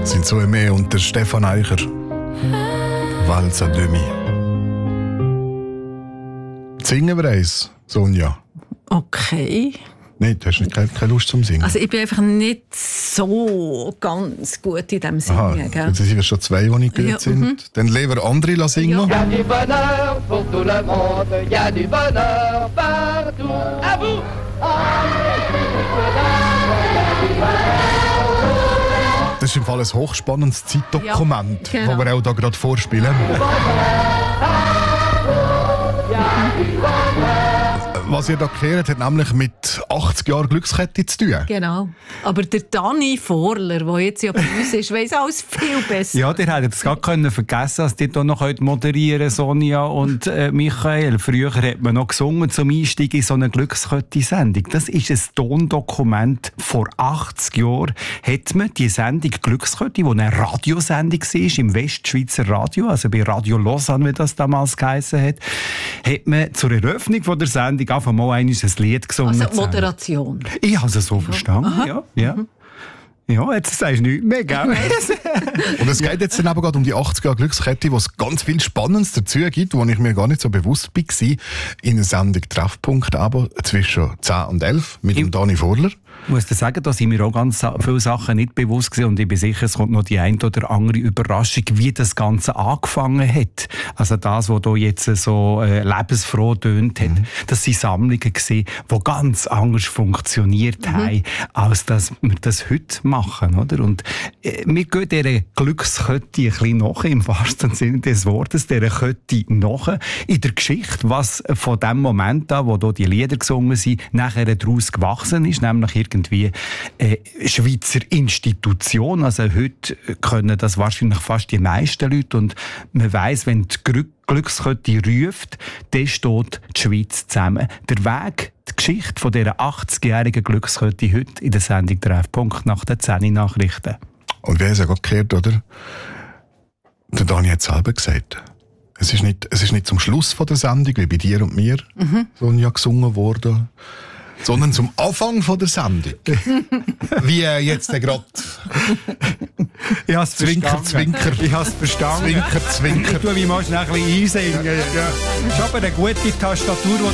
Sind so mehr und der Stefan Eicher. Walzer Demi. Singen wir eins, Sonja? Okay. Nein, du hast keine Lust zum Singen. Also ich bin einfach nicht so ganz gut in diesem Singen. Aha, jetzt sind schon zwei, die nicht gut sind. Dann lieber andere singen. Ja. Y a du bonheur pour tout le monde, y a du bonheur partout. À vous! Das ist im Fall ein hochspannendes Zeitdokument, ja, genau. das wir auch hier gerade vorspielen. Was ihr da gehört, hat nämlich mit 80 Jahren Glückskette zu tun. Genau. Aber der Dani Vorler, der jetzt ja bei uns ist, weiss alles viel besser. Ja, der hätte es gar vergessen, dass die hier noch moderieren können, Sonja und Michael. Früher hat man noch gesungen zum Einstieg in so eine Glückskette-Sendung. Das ist ein Tondokument. Vor 80 Jahren hat man die Sendung Glückskette, die eine Radiosendung war, im Westschweizer Radio, also bei Radio Lausanne, wie das damals geheissen hat man zur Eröffnung von der Sendung einfach mal ein Lied gesungen. Also Moderation. Ich habe es so verstanden, ja. Ja, jetzt sagst du nichts mehr, gell? Und es geht jetzt dann aber gerade um die 80er Glückskette, wo es ganz viel Spannendes dazu gibt, wo ich mir gar nicht so bewusst war. In der Sendung Treffpunkt aber zwischen 10 und 11 mit dem Dani Vorler. Ich muss dir sagen, da sind mir auch ganz viele Sachen nicht bewusst gewesen und ich bin sicher, es kommt noch die eine oder andere Überraschung, wie das Ganze angefangen hat. Also das, was hier jetzt so lebensfroh tönt hat, das sind Sammlungen gewesen, die ganz anders funktioniert haben, als dass wir das heute machen, oder? Und wir gehen dieser Glückskette ein bisschen nach, im wahrsten Sinne des Wortes, dieser Kette nach, in der Geschichte, was von dem Moment an, wo hier die Lieder gesungen sind, nachher daraus gewachsen ist, nämlich irgendwie Schweizer Institution. Also heute können das wahrscheinlich fast die meisten Leute und man weiss, wenn die Glückskette ruft, dann steht die Schweiz zusammen. Der Weg, die Geschichte von dieser 80-jährigen Glückskette heute in der Sendung Treffpunkt nach den 10 Nachrichten. Und wir haben es ja gerade gehört, oder? Der Dani hat es selber gesagt. Es ist nicht zum Schluss von der Sendung, wie bei dir und mir, Sonja, gesungen worden, sondern zum Anfang von der Sendung. Wie jetzt gerade. Zwinker, Zwinker. Ich habe es verstanden. Zwinker, Zwinker. Ich tue mich mal schnell ein bisschen einsingen. Ja. Das ist aber eine gute Tastatur, die